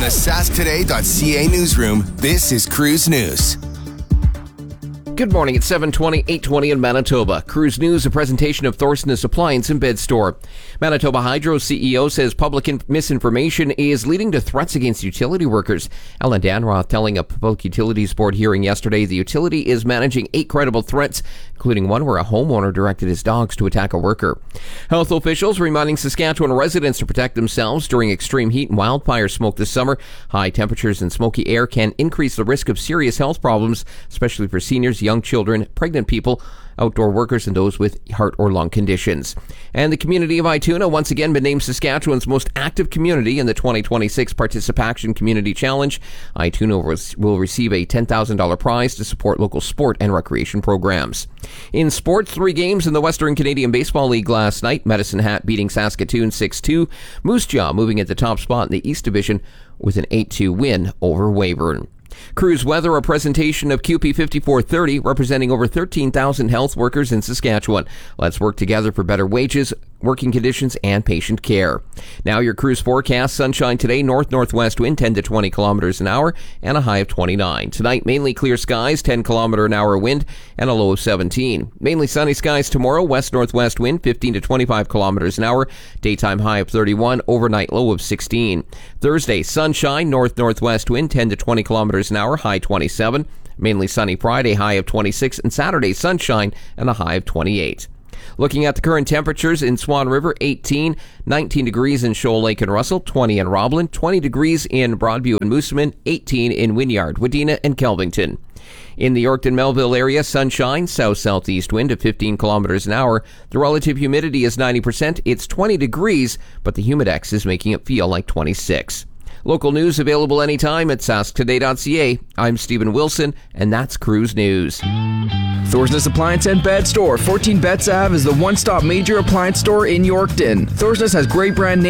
the sasktoday.ca newsroom, this is Cruise News. Good morning. It's 7:20, 8:20 in Manitoba. Cruise News, a presentation of Thorsness Appliance and Bed Store. Manitoba Hydro CEO says public misinformation is leading to threats against utility workers. Ellen Danroth telling a Public Utilities Board hearing yesterday the utility is managing 8 credible threats, including one where a homeowner directed his dogs to attack a worker. Health officials reminding Saskatchewan residents to protect themselves during extreme heat and wildfire smoke this summer. High temperatures and smoky air can increase the risk of serious health problems, especially for seniors, young children, pregnant people, outdoor workers, and those with heart or lung conditions. And the community of Ituna once again been named Saskatchewan's most active community in the 2026 Participation Community Challenge. Ituna will receive a $10,000 prize to support local sport and recreation programs. In sport, 3 games in the Western Canadian Baseball League last night. Medicine Hat beating Saskatoon 6-2. Moose Jaw moving at the top spot in the East Division with an 8-2 win over Weyburn. Cruise weather, a presentation of QP 5430, representing over 13,000 health workers in Saskatchewan. Let's work together for better wages, working conditions, and patient care. Now your cruise forecast: sunshine today, north-northwest wind 10 to 20 kilometers an hour, and a high of 29. Tonight, mainly clear skies, 10 kilometer an hour wind, and a low of 17. Mainly sunny skies tomorrow, west-northwest wind 15 to 25 kilometers an hour, daytime high of 31, overnight low of 16. Thursday, sunshine, north-northwest wind 10 to 20 kilometers an hour, high 27. Mainly sunny Friday, high of 26, and Saturday, sunshine and a high of 28. Looking at the current temperatures in Swan River, 18, 19 degrees in Shoal Lake and Russell, 20 in Roblin, 20 degrees in Broadview and Moosomin, 18 in Wynyard, Wadena, and Kelvington. In the Yorkton-Melville area, sunshine, south-southeast wind of 15 kilometers an hour. The relative humidity is 90%. It's 20 degrees, but the humidex is making it feel like 26. Local news available anytime at sasktoday.ca. I'm Stephen Wilson, and that's Cruise News. Thorsness Appliance and Bed Store, 14 Betts Ave, is the one-stop major appliance store in Yorkton. Thorsness has great brand names